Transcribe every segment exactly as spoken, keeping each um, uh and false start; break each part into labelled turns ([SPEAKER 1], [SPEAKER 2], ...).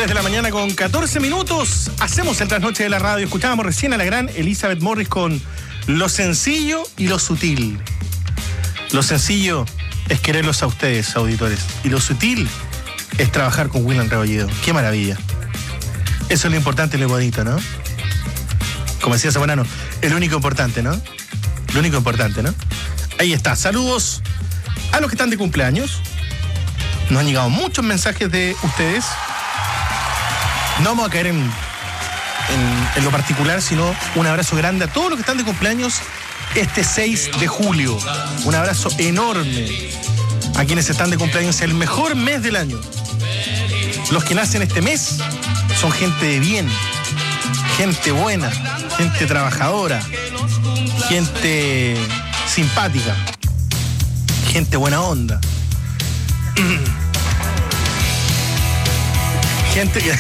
[SPEAKER 1] tres de la mañana con catorce minutos. Hacemos el trasnoche de la radio. Escuchábamos recién a la gran Elizabeth Morris con lo sencillo y lo sutil. Lo sencillo es quererlos a ustedes, auditores. Y lo sutil es trabajar con William Rebolledo. ¡Qué maravilla! Eso es lo importante y lo bonito, ¿no? Como decía Zamorano, el único importante, ¿no? Lo único importante, ¿no? Ahí está. Saludos a los que están de cumpleaños. Nos han llegado muchos mensajes de ustedes. No vamos a caer en, en, en lo particular, sino un abrazo grande a todos los que están de cumpleaños este seis de julio. Un abrazo enorme a quienes están de cumpleaños, el mejor mes del año. Los que nacen este mes son gente de bien, gente buena, gente trabajadora, gente simpática, gente buena onda. Gente que...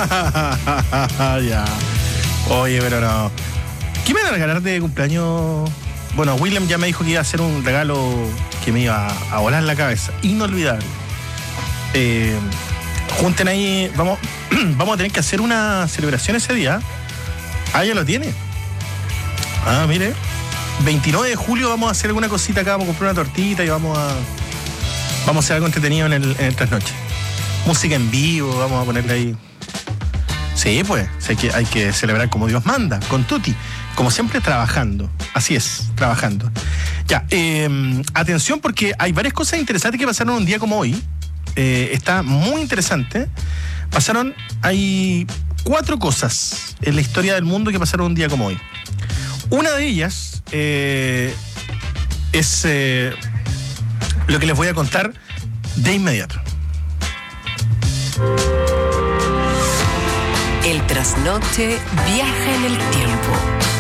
[SPEAKER 1] ya. Oye, pero no. ¿Qué me van a regalar de cumpleaños? Bueno, William ya me dijo que iba a hacer un regalo que me iba a volar la cabeza. Inolvidable. Eh, junten ahí. Vamos, vamos a tener que hacer una celebración ese día. Ah, ya lo tiene. Ah, mire. veintinueve de julio vamos a hacer alguna cosita acá. Vamos a comprar una tortita y vamos a... Vamos a hacer algo entretenido en el, en el trasnoche. Música en vivo, vamos a ponerle ahí. Sí, pues, hay que, hay que celebrar como Dios manda, con tutti. Como siempre, trabajando. Así es, trabajando. Ya, eh, atención porque hay varias cosas interesantes que pasaron un día como hoy. Eh, está muy interesante. Pasaron, hay cuatro cosas en la historia del mundo que pasaron un día como hoy. Una de ellas eh, es eh, lo que les voy a contar de inmediato.
[SPEAKER 2] El trasnoche viaja en el tiempo.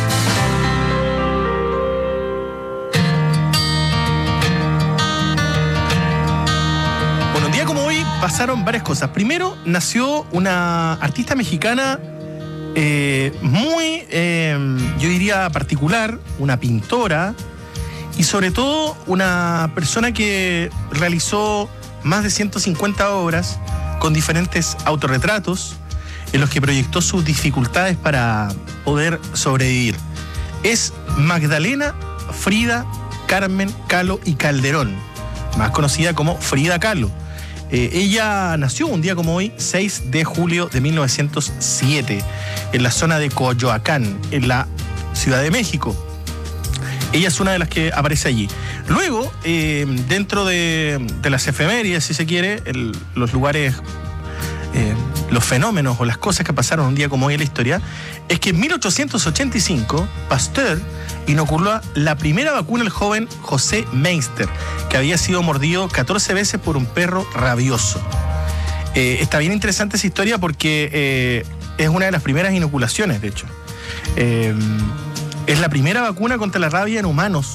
[SPEAKER 1] Bueno, un día como hoy pasaron varias cosas. Primero, nació una artista mexicana eh, muy, eh, yo diría, particular, una pintora y sobre todo una persona que realizó más de ciento cincuenta obras con diferentes autorretratos en los que proyectó sus dificultades para poder sobrevivir. Es Magdalena Frida Carmen Kahlo y Calderón, más conocida como Frida Kahlo. Eh, ella nació un día como hoy, seis de julio de mil novecientos siete, en la zona de Coyoacán, en la Ciudad de México. Ella es una de las que aparece allí. Luego, eh, dentro de, de las efemérides, si se quiere, el, los lugares, eh, los fenómenos o las cosas que pasaron un día como hoy en la historia, es que en mil ochocientos ochenta y cinco, Pasteur inoculó la primera vacuna al joven José Meister, que había sido mordido catorce veces por un perro rabioso. Eh, está bien interesante esa historia porque eh, es una de las primeras inoculaciones, de hecho. Eh, Es la primera vacuna contra la rabia en humanos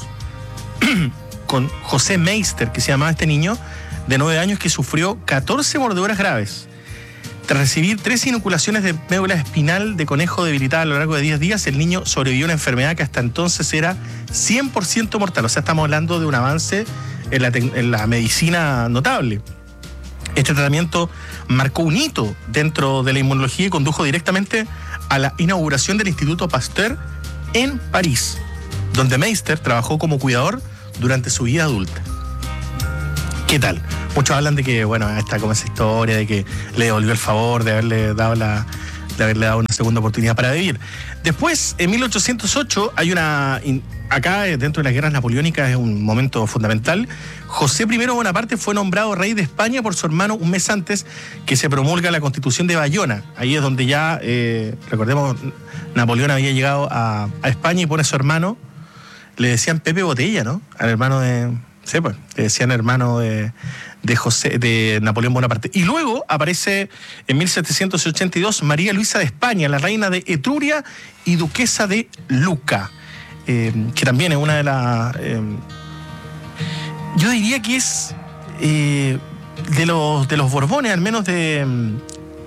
[SPEAKER 1] con José Meister, que se llamaba este niño de nueve años que sufrió catorce mordeduras graves. Tras recibir tres inoculaciones de médula espinal de conejo debilitada a lo largo de diez días, el niño sobrevivió a una enfermedad que hasta entonces era cien por ciento mortal. O sea, estamos hablando de un avance en la, en la medicina notable. Este tratamiento marcó un hito dentro de la inmunología y condujo directamente a la inauguración del Instituto Pasteur en París, donde Meister trabajó como cuidador durante su vida adulta. ¿Qué tal? Muchos hablan de que, bueno, está como esa historia de que le devolvió el favor de haberle dado la, de haberle dado una segunda oportunidad para vivir. Después, en mil ochocientos ocho, hay una... Acá, dentro de las guerras napoleónicas, es un momento fundamental. José primero Bonaparte fue nombrado rey de España por su hermano un mes antes que se promulga la Constitución de Bayona. Ahí es donde ya, eh, recordemos, Napoleón había llegado a, a España y pone a su hermano, le decían Pepe Botella, ¿no? Al hermano de... Sí, pues, le decían hermano de, de, José, de Napoleón Bonaparte. Y luego aparece en mil setecientos ochenta y dos María Luisa de España, la reina de Etruria y duquesa de Luca. Eh, que también es una de las... Eh, yo diría que es eh, de los de los Borbones, al menos de... Um,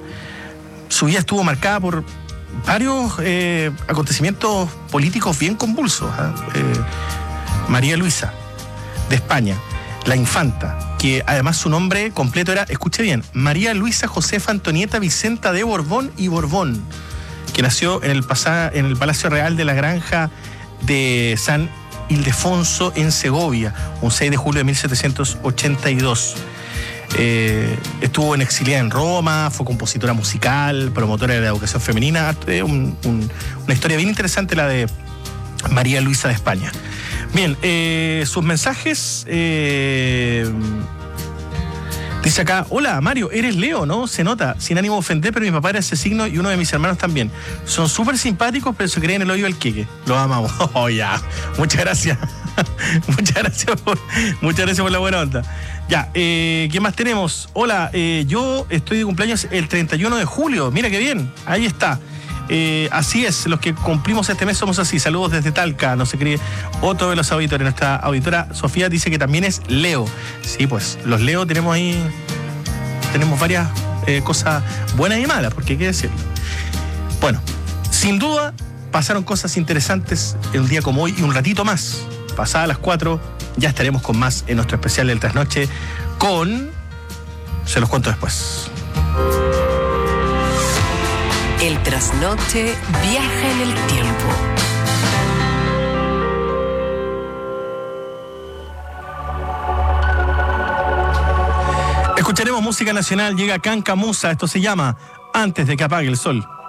[SPEAKER 1] su vida estuvo marcada por varios eh, acontecimientos políticos bien convulsos. ¿eh? Eh, María Luisa de España, la infanta, que además su nombre completo era, escuche bien, María Luisa Josefa Antonieta Vicenta de Borbón y Borbón, que nació en el, pasa, en el Palacio Real de la Granja de San Ildefonso en Segovia, un seis de julio de mil setecientos ochenta y dos. Eh, estuvo en exiliada en Roma, fue compositora musical, promotora de la educación femenina. Eh, un, un, una historia bien interesante la de María Luisa de España. Bien, eh, sus mensajes. Eh, dice acá, hola Mario, eres Leo, ¿no? Se nota, sin ánimo de ofender, pero mi papá era ese signo y uno de mis hermanos también. Son súper simpáticos, pero se creen en el hoyo del queque. Los amamos. Oh, ya. Muchas gracias. muchas gracias por, muchas gracias por la buena onda. Ya, eh, ¿qué más tenemos? Hola, eh, yo estoy de cumpleaños el treinta y uno de julio. Mira qué bien, ahí está. Eh, así es, los que cumplimos este mes somos así. Saludos desde Talca, no se cree. Otro de los auditores, nuestra auditora Sofía dice que también es Leo. Sí, pues los Leo tenemos ahí, tenemos varias eh, cosas buenas y malas, porque hay que decirlo. Bueno, sin duda pasaron cosas interesantes en un día como hoy y un ratito más. Pasadas las cuatro, ya estaremos con más en nuestro especial del Trasnoche con... Se los cuento después.
[SPEAKER 2] El Trasnoche viaja en el tiempo.
[SPEAKER 1] Escucharemos música nacional, llega Cancamusa, esto se llama Antes de que apague el sol.